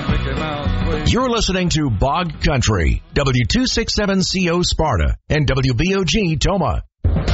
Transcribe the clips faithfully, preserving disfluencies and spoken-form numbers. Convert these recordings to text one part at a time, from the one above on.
You're listening to Bog Country, W two sixty-seven C O Sparta and W B O G Toma.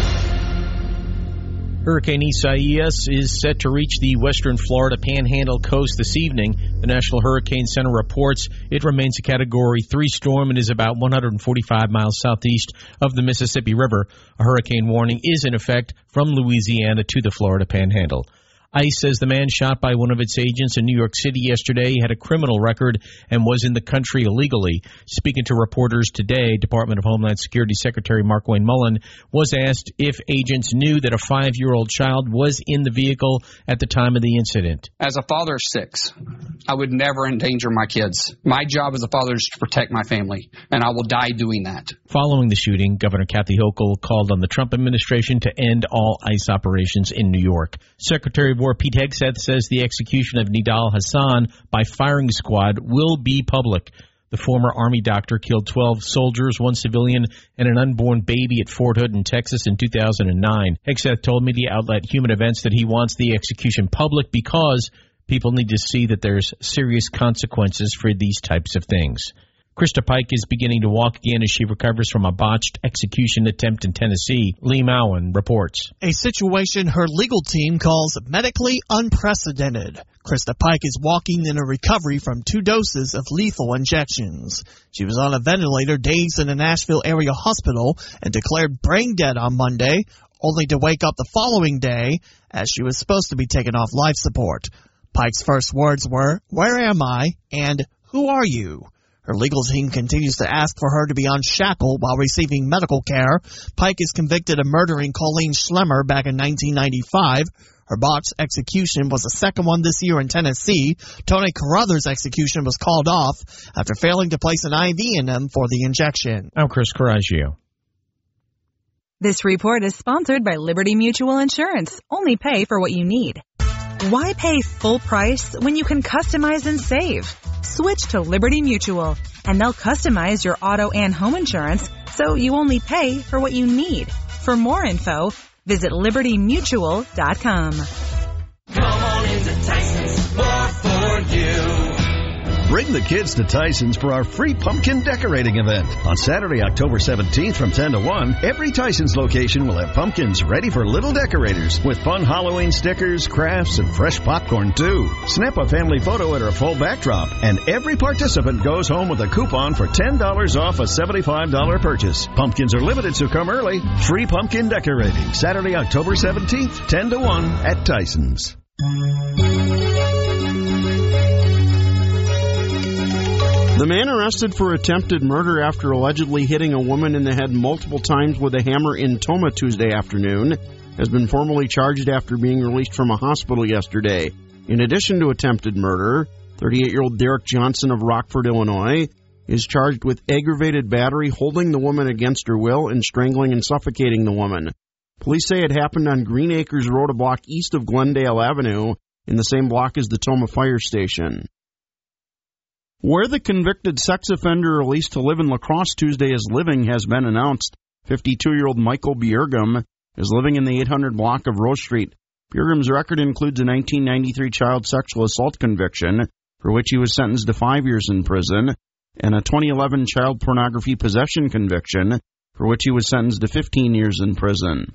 Hurricane Isaias is set to reach the western Florida Panhandle coast this evening. The National Hurricane Center reports it remains a Category three storm and is about one hundred forty-five miles southeast of the Mississippi River. A hurricane warning is in effect from Louisiana to the Florida Panhandle. ICE says the man shot by one of its agents in New York City yesterday had a criminal record and was in the country illegally. Speaking to reporters today, Department of Homeland Security Secretary Markwayne Mullin was asked if agents knew that a five-year-old child was in the vehicle at the time of the incident. As a father of six, I would never endanger my kids. My job as a father is to protect my family, and I will die doing that. Following the shooting, Governor Kathy Hochul called on the Trump administration to end all ICE operations in New York. Secretary of War Pete Hegseth says the execution of Nidal Hassan by firing squad will be public. The former Army doctor killed twelve soldiers, one civilian, and an unborn baby at Fort Hood in Texas in two thousand nine. Hegseth told media outlet Human Events that he wants the execution public because people need to see that there's serious consequences for these types of things. Krista Pike is beginning to walk again as she recovers from a botched execution attempt in Tennessee. Lee Mowen reports. A situation her legal team calls medically unprecedented. Krista Pike is walking in a recovery from two doses of lethal injections. She was on a ventilator days in a Nashville area hospital and declared brain dead on Monday, only to wake up the following day as she was supposed to be taken off life support. Pike's first words were, "Where am I?" and "Who are you?" Her legal team continues to ask for her to be unshackled while receiving medical care. Pike is convicted of murdering Colleen Schlemmer back in nineteen ninety-five. Her botched execution was the second one this year in Tennessee. Tony Carruthers' execution was called off after failing to place an I V in him for the injection. I'm Chris Coraggio. This report is sponsored by Liberty Mutual Insurance. Only pay for what you need. Why pay full price when you can customize and save? Switch to Liberty Mutual, and they'll customize your auto and home insurance so you only pay for what you need. For more info, visit liberty mutual dot com. Come on into Tyson's, more for you. Bring the kids to Tyson's for our free pumpkin decorating event. On Saturday, October seventeenth from ten to one, every Tyson's location will have pumpkins ready for little decorators with fun Halloween stickers, crafts, and fresh popcorn, too. Snap a family photo at our full backdrop, and every participant goes home with a coupon for ten dollars off a seventy-five dollars purchase. Pumpkins are limited, so come early. Free pumpkin decorating, Saturday, October seventeenth, ten to one at Tyson's. The man arrested for attempted murder after allegedly hitting a woman in the head multiple times with a hammer in Toma Tuesday afternoon has been formally charged after being released from a hospital yesterday. In addition to attempted murder, thirty-eight-year-old Derek Johnson of Rockford, Illinois, is charged with aggravated battery, holding the woman against her will, and strangling and suffocating the woman. Police say it happened on Green Acres Road, a block east of Glendale Avenue, in the same block as the Toma Fire Station. Where the convicted sex offender released to live in La Crosse Tuesday is living has been announced. fifty-two-year-old Michael Bjergum is living in the eight hundred block of Rose Street. Bjergum's record includes a nineteen ninety-three child sexual assault conviction, for which he was sentenced to five years in prison, and a twenty eleven child pornography possession conviction, for which he was sentenced to fifteen years in prison.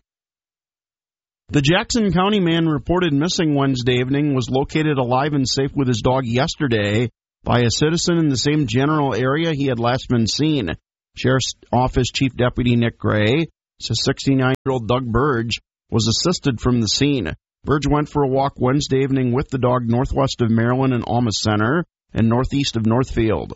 The Jackson County man reported missing Wednesday evening was located alive and safe with his dog yesterday by a citizen in the same general area he had last been seen. Sheriff's Office Chief Deputy Nick Gray says sixty-nine-year-old Doug Burge was assisted from the scene. Burge went for a walk Wednesday evening with the dog northwest of Maryland and Alma Center and northeast of Northfield.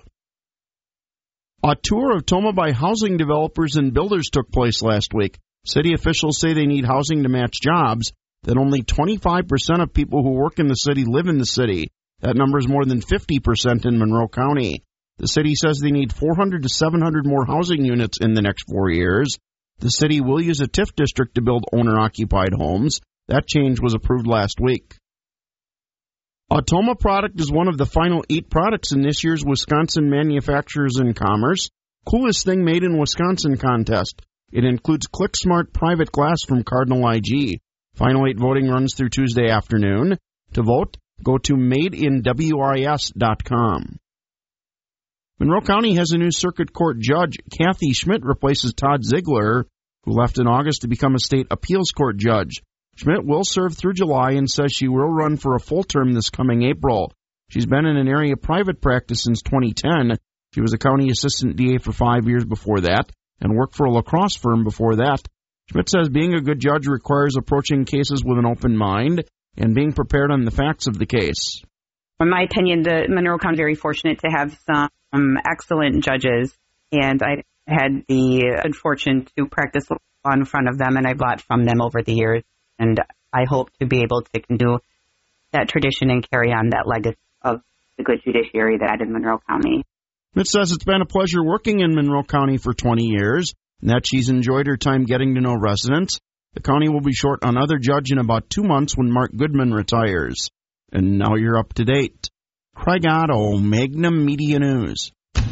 A tour of Toma by housing developers and builders took place last week. City officials say they need housing to match jobs, that only twenty-five percent of people who work in the city live in the city. That number is more than fifty percent in Monroe County. The city says they need four hundred to seven hundred more housing units in the next four years. The city will use a T I F district to build owner-occupied homes. That change was approved last week. A Toma product is one of the final eight products in this year's Wisconsin Manufacturers in Commerce Coolest Thing Made in Wisconsin contest. It includes ClickSmart Private Glass from Cardinal I G. Final eight voting runs through Tuesday afternoon. To vote, go to made in W I S dot com. Monroe County has a new circuit court judge. Kathy Schmidt replaces Todd Ziegler, who left in August to become a state appeals court judge. Schmidt will serve through July and says she will run for a full term this coming April. She's been in an area private practice since twenty ten. She was a county assistant D A for five years before that and worked for a lacrosse firm before that. Schmidt says being a good judge requires approaching cases with an open mind and being prepared on the facts of the case. In my opinion, the Monroe County is very fortunate to have some excellent judges, and I had the good fortune to practice law in front of them, and I've learned from them over the years, and I hope to be able to continue that tradition and carry on that legacy of the good judiciary that I did in Monroe County. Schmidt says it's been a pleasure working in Monroe County for twenty years, and that she's enjoyed her time getting to know residents. The county will be short another judge in about two months when Mark Goodman retires. And now you're up to date. Craig Otto, Magnum Media News.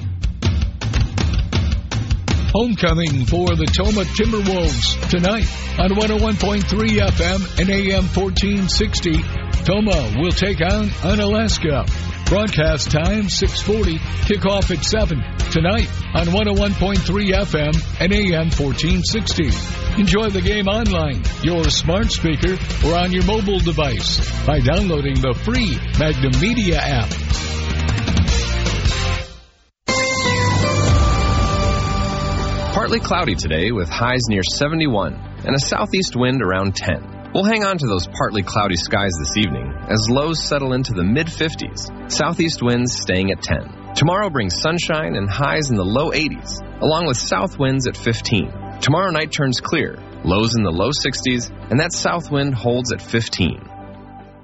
Homecoming for the Toma Timberwolves tonight on one oh one point three F M and A M fourteen sixty. Toma will take on Unalaska. Broadcast time six forty. Kickoff at seven tonight on one oh one point three F M and A M fourteen sixty. Enjoy the game online, your smart speaker, or on your mobile device by downloading the free Magnum Media app. Partly cloudy today with highs near seventy-one and a southeast wind around ten. We'll hang on to those partly cloudy skies this evening as lows settle into the mid-fifties, southeast winds staying at ten. Tomorrow brings sunshine and highs in the low eighties, along with south winds at fifteen. Tomorrow night turns clear, lows in the low sixties, and that south wind holds at fifteen.